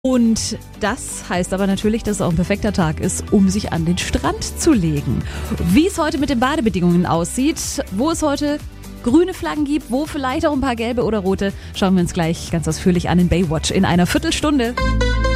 Und das heißt aber natürlich, dass es auch ein perfekter Tag ist, um sich an den Strand zu legen. Wie es heute mit den Badebedingungen aussieht, wo es heute grüne Flaggen gibt, wo vielleicht auch ein paar gelbe oder rote, schauen wir uns gleich ganz ausführlich an in Baywatch in einer Viertelstunde.